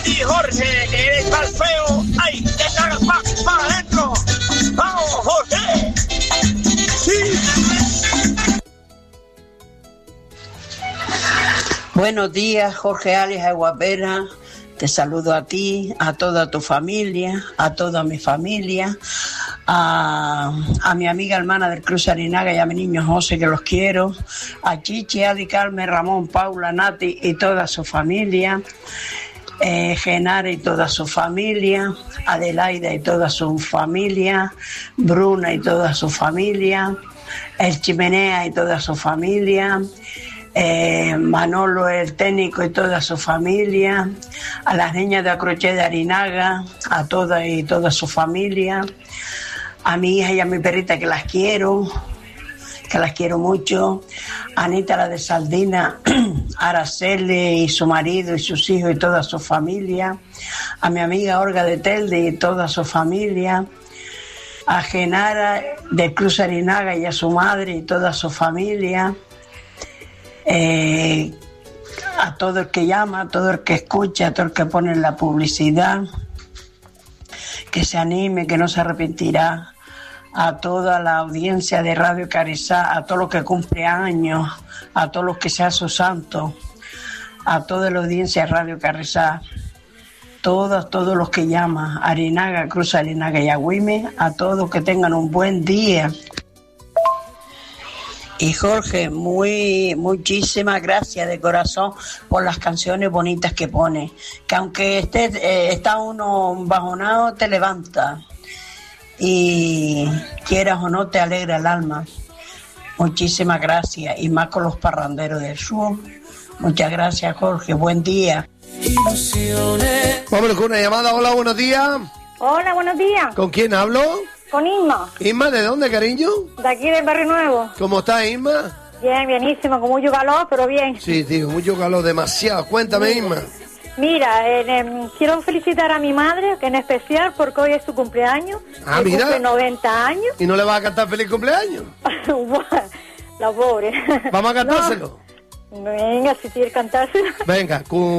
ti, Jorge, que eres tan feo. ¡Ay, te cagas para adentro! ¡Vamos, Jorge! ¡Sí! Buenos días, Jorge Alias de Guapera. Te saludo a ti, a toda tu familia, a toda mi familia, a mi amiga hermana del Cruz Arinaga y a mi niño José, que los quiero, a Chichi, Adi, Carmen, Ramón, Paula, Nati y toda su familia, Genara y toda su familia, Adelaida y toda su familia, Bruna y toda su familia, El Chimenea y toda su familia, Manolo el técnico y toda su familia, a las niñas de Acroché de Arinaga, a todas y toda su familia, a mi hija y a mi perrita que las quiero mucho, a Anita la de Saldina, a Araceli y su marido y sus hijos y toda su familia, a mi amiga Olga de Telde y toda su familia, a Genara del Cruz Arinaga y a su madre y toda su familia, a todo el que llama, a todo el que escucha, a todo el que pone la publicidad, que se anime, que no se arrepentirá, a toda la audiencia de Radio Carrizá, a todos los que cumple años, a todos los que sean sus santos, a toda la audiencia de Radio Carrizá, todos los que llaman, Arinaga, Cruz Arinaga y Agüime, a todos que tengan un buen día. Y Jorge, muchísimas gracias de corazón por las canciones bonitas que pone, que aunque está uno bajonado, te levanta y quieras o no te alegra el alma. Muchísimas gracias, y más con los parranderos del sur. Muchas gracias, Jorge, buen día. Vámonos con una llamada. Hola, buenos días. Hola, buenos días. ¿Con quién hablo? Con Isma. Isma, ¿de dónde, cariño? De aquí del Barrio Nuevo. ¿Cómo estás, Isma? Bien, bienísimo, con mucho calor, pero bien. Sí, tío, mucho calor, demasiado. Cuéntame, Isma. Mira, quiero felicitar a mi madre, que en especial, porque hoy es su cumpleaños. Ah, mira. Cumple 90 años. ¿Y no le vas a cantar feliz cumpleaños? La pobre. ¿Vamos a cantárselo? No. Venga, si quieres cantárselo. Venga,